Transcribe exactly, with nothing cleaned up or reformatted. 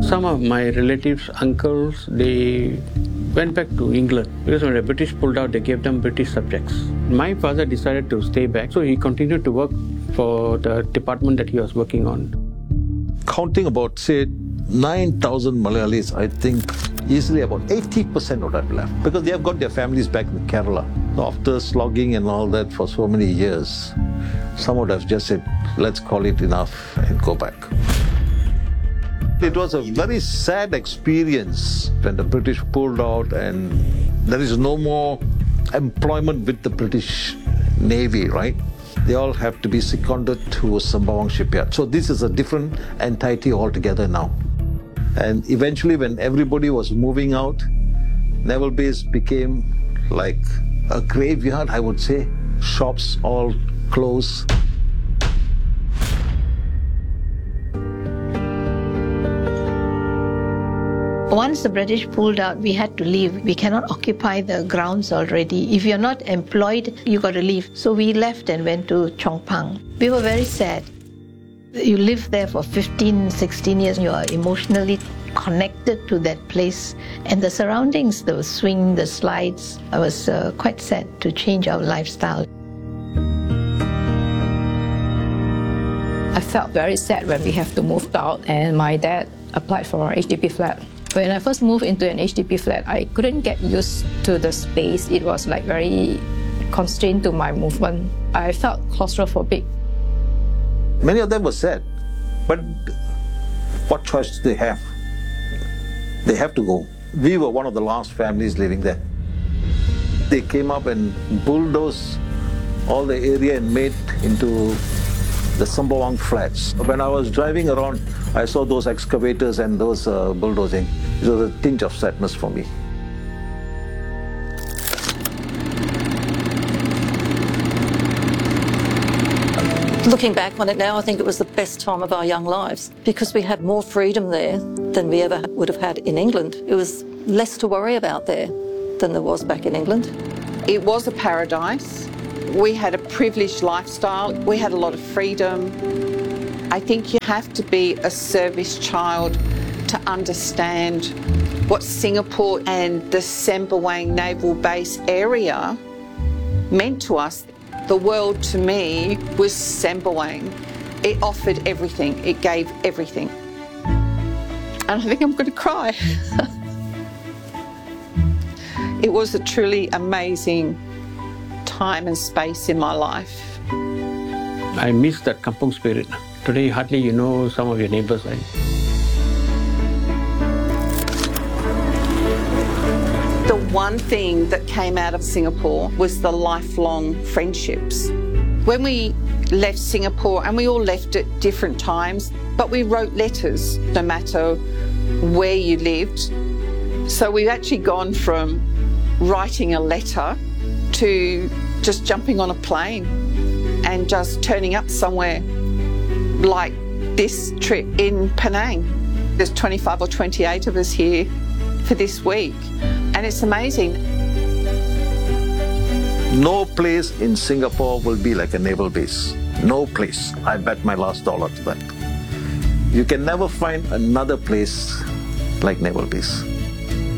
Some of my relatives, uncles, they went back to England because when the British pulled out, they gave them British subjects. My father decided to stay back, so he continued to work for the department that he was working on. Counting about, say, nine thousand Malayalis, I think easily about eighty percent would have left because they have got their families back in Kerala. After slogging and all that for so many years, some would have just said, let's call it enough and go back. It was a very sad experience when the British pulled out and there is no more employment with the British Navy, right? They all have to be seconded to Sembawang shipyard. So this is a different entity altogether now. And eventually when everybody was moving out, Naval Base became like a graveyard, I would say. Shops all closed. Once the British pulled out, we had to leave. We cannot occupy the grounds already. If you're not employed, you got to leave. So we left and went to Chong Pang. We were very sad. You live there for fifteen, sixteen years. You are emotionally connected to that place. And the surroundings, the swing, the slides, I was uh, quite sad to change our lifestyle. I felt very sad when we have to move out and my dad applied for an H D B flat. When I first moved into an H D B flat, I couldn't get used to the space. It was like very constrained to my movement. I felt claustrophobic. Many of them were sad, but what choice do they have? They have to go. We were one of the last families living there. They came up and bulldozed all the area and made into the Sembawang flats. When I was driving around, I saw those excavators and those uh, bulldozing. It was a tinge of sadness for me. Looking back on it now, I think it was the best time of our young lives because we had more freedom there than we ever would have had in England. It was less to worry about there than there was back in England. It was a paradise. We had a privileged lifestyle. We had a lot of freedom. I think you have to be a service child to understand what Singapore and the Sembawang Naval Base area meant to us. The world to me was Sembawang. It offered everything. It gave everything. And I think I'm going to cry. It was a truly amazing time and space in my life. I miss that kampung spirit. Today, hardly you know some of your neighbors, right? The one thing that came out of Singapore was the lifelong friendships. When we left Singapore, and we all left at different times, but we wrote letters no matter where you lived. So we've actually gone from writing a letter to just jumping on a plane and just turning up somewhere like this trip in Penang. There's twenty-five or twenty-eight of us here for this week, and it's amazing. No place in Singapore will be like a naval base. No place. I bet my last dollar to that. You can never find another place like Naval Base.